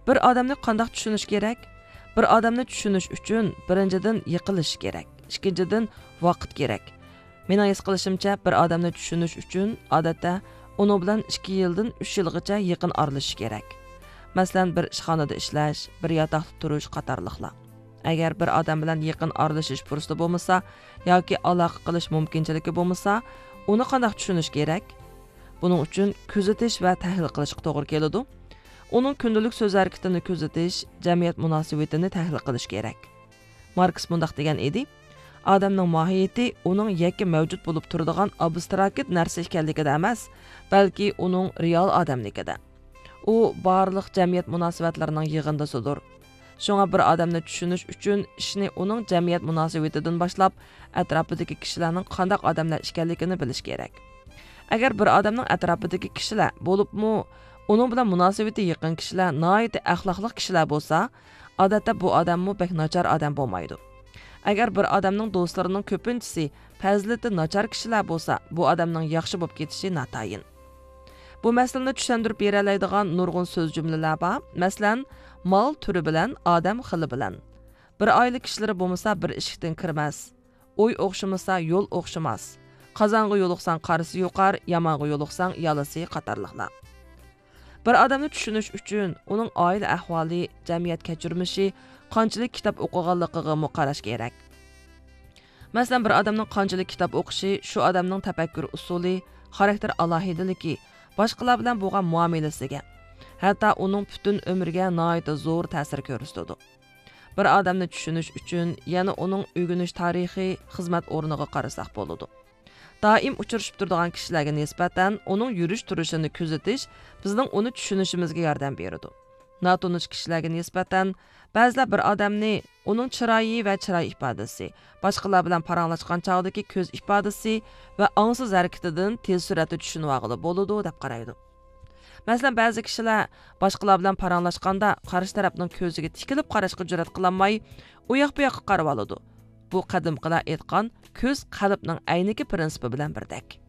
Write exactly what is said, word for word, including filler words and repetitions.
Bir odamni qanday tushunish kerak? Bir odamni tushunish uchun birinchidan yiqilish kerak, ikkinchidan vaqt kerak. Mening his qilishimcha, bir odamni tushunish uchun odatda uning bilan ikki yildan uch yilgacha yaqin aralashish kerak. Masalan, bir ishxonada ishlash, bir yotoqda turish qatorliqlar. Agar bir odam bilan yaqin aralashish fursati bo'lmasa yoki aloqa qilish mumkinchiligi bo'lmasa, uni qanday tushunish kerak? Buning uchun kuzatish va tahlil qilishga to'g'ri keladi. Uning kundalik so'z harakatini kuzatish, jamiyat munosabatini tahlil qilish kerak. Marks bundaq degan edi: odamning mohiyati uning yakka mavjud bo'lib turadigan abstrakt narsa ekanligida emas, balki uning real odamligida. U barliq jamiyat munosabatlarining yig'indisidir. Shunga bir odamni tushunish uchun ishni uning jamiyat munosabatidan boshlab atrofidagi kishilarning qanday odamlar ekanligini bilish kerak. Agar bir odamning atrofidagi kishilar bo'libmi, uning bilan munosabati yaqin kishilar nihoyat axloqli kishilar bo'lsa, odatda bu odammi bek nachar odam bo'lmaydi. Agar bir odamning do'stlarining ko'pinchisi fazilati nachar kishilar bo'lsa, bu odamning yaxshi bo'lib ketishi natayin. Bu masalani tushuntirib bera oladigan nurg'un so'z jumlalar bor. Masalan, mol turi bilan odam xili bilan. Bir oila kishilari bo'lmasa bir eshikdan kirmas. O'y o'xshamasa yo'l o'xshamas. Qozonga yo'liqsang qarisi yuqar, yomonga yo'liqsang yalasi qatorliqlar. Bir odamni tushunish uchun uning oila ahvoli, jamiyat kechirmishi, qanchalik kitob o'qiganligiga muqarash kerak. Masalan, bir odamning qanchalik kitob o'qishi shu odamning tafakkur usuli, xarakter alohidaligi, boshqalar bilan bo'lgan muomalasiga, hatto uning butun umriga nihoyat zo'r ta'sir ko'rsatadi. Bir odamni tushunish uchun yana uning o'rganish tarixi, xizmat o'rniga qarasak bo'ladi. Doim uchrashib turadigan kishilarga nisbatan uning yurish turishini kuzatish bizning uni tushunishimizga yordam beradi. Notanish kishilarga nisbatan ba'zilar bir odamni uning chiroyi va chiroy ifodasi, boshqalar bilan paranglashgan chog'dagi ko'z ifodasi va ongsiz harakatidan tez suratda tushunib olg'ili bo'ladi deb qaraydi. Masalan, ba'zi kishilar boshqalar bilan paranglashganda qarshi tarafning ko'ziga tikilib qarashga jur'at qilolmay, u yoq bu yoqqa qarab oladi. Bu qadimqilar aytgan ko'z qalbning ayniki prinsipi bilan birdek.